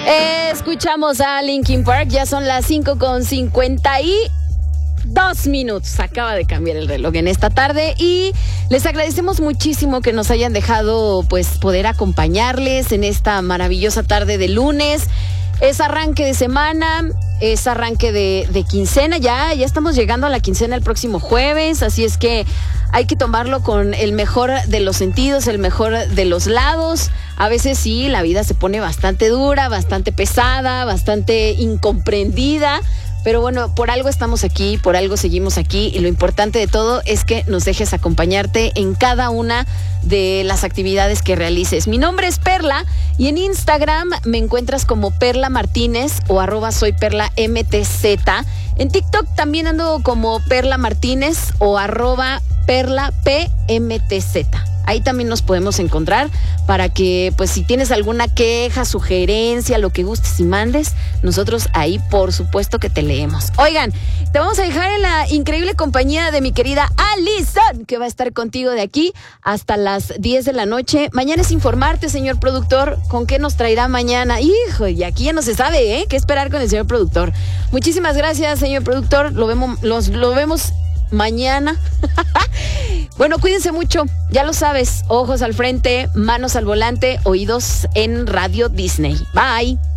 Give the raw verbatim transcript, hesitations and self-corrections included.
Escuchamos a Linkin Park, ya son las cinco con cincuenta y dos minutos. Acaba de cambiar el reloj en esta tarde y les agradecemos muchísimo que nos hayan dejado pues poder acompañarles en esta maravillosa tarde de lunes. Es arranque de semana, es arranque de, de quincena, ya, ya estamos llegando a la quincena el próximo jueves, así es que hay que tomarlo con el mejor de los sentidos, el mejor de los lados. A veces sí, la vida se pone bastante dura, bastante pesada, bastante incomprendida. Pero bueno, por algo estamos aquí, por algo seguimos aquí y lo importante de todo es que nos dejes acompañarte en cada una de las actividades que realices. Mi nombre es Perla y en Instagram me encuentras como Perla Martínez o arroba soy Perla M T Z. En TikTok también ando como Perla Martínez o arroba Perla P M T Z. Ahí también nos podemos encontrar para que, pues, si tienes alguna queja, sugerencia, lo que gustes y mandes, nosotros ahí, por supuesto, que te leemos. Oigan, te vamos a dejar en la increíble compañía de mi querida Alison, que va a estar contigo de aquí hasta las diez de la noche. Mañana es informarte, señor productor, con qué nos traerá mañana. Hijo, y aquí ya no se sabe, ¿eh? ¿Qué esperar con el señor productor? Muchísimas gracias, señor productor. Lo vemos, los, lo vemos mañana. Bueno, cuídense mucho, ya lo sabes, ojos al frente, manos al volante, oídos en Radio Disney. Bye.